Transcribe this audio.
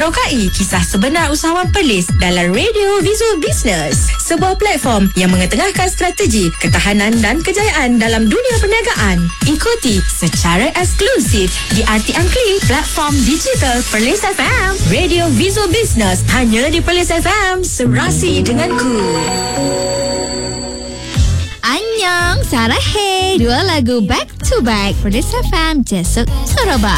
merokai kisah sebenar usahawan Perlis dalam Radio Visual Business, sebuah platform yang mengetengahkan strategi, ketahanan dan kejayaan dalam dunia perniagaan. Ikuti secara eksklusif di RTM Klik, platform digital Perlis FM. Radio Visual Business hanya di Perlis FM. Serasi denganku. Annyeong, Sarah Hey. Dua lagu back to back Perlis FM Jesuk Sarawak.